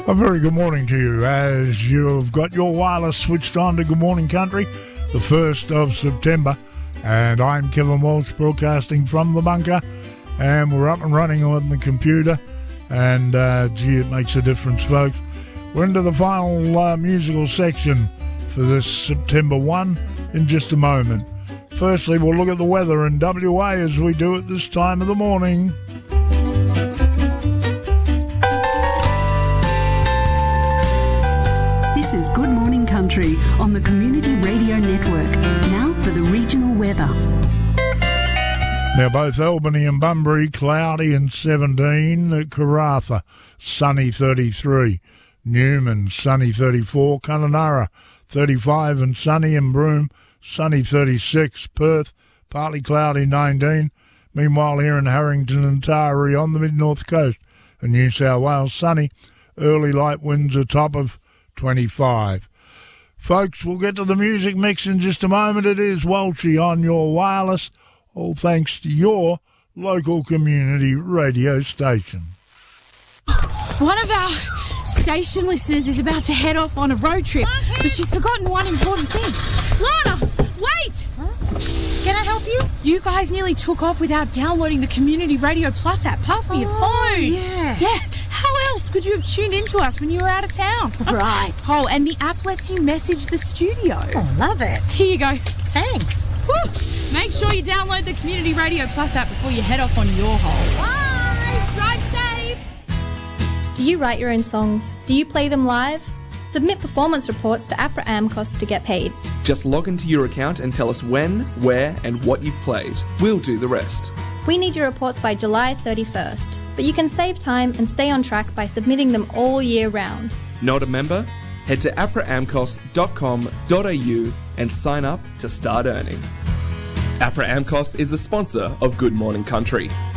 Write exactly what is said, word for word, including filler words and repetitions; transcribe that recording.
A very good morning to you as you've got your wireless switched on to Good Morning Country, the first of September, and I'm Kevin Walsh broadcasting from the bunker, and we're up and running on the computer, and uh, gee, it makes a difference, folks. We're into the final uh, musical section for this September first in just a moment. Firstly, we'll look at the weather in W A as we do at this time of the morning. This is Good Morning Country on the Community Radio Network. Now for the regional weather. Now, both Albany and Bunbury, cloudy and seventeen. Karratha, sunny thirty-three. Newman, sunny thirty-four. Kununurra, thirty-five and sunny. And Broome, sunny thirty-six. Perth, partly cloudy nineteen. Meanwhile, here in Harrington and Taree on the mid-north coast of New South Wales, sunny. Early light winds a top of twenty-five. Folks, we'll get to the music mix in just a moment. It is Walshy on your wireless, all thanks to your local community radio station. One of our station listeners is about to head off on a road trip, but she's forgotten one important thing. Lana, wait! Huh? Can I help you? You guys nearly took off without downloading the Community Radio Plus app. Pass me oh, your phone. Yeah. Yeah. How else could you have tuned into us when you were out of town? Right. Oh, and the app lets you message the studio. Oh, love it. Here you go. Thanks. Woo. Make sure you download the Community Radio Plus app before you head off on your holes. Bye. Drive safe. Do you write your own songs? Do you play them live? Submit performance reports to APRA AMCOS to get paid. Just log into your account and tell us when, where and what you've played. We'll do the rest. We need your reports by July thirty-first, but you can save time and stay on track by submitting them all year round. Not a member? Head to apra amcos dot com dot a u and sign up to start earning. APRA AMCOS is the sponsor of Good Morning Country.